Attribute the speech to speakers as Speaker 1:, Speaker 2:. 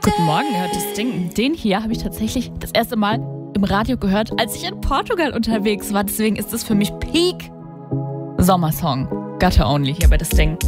Speaker 1: Guten Morgen, ihr hört das Ding. Den hier habe ich tatsächlich das erste Mal im Radio gehört, als ich in Portugal unterwegs war. Deswegen ist es für mich Peak Sommersong. Gutter Only hier bei das Ding.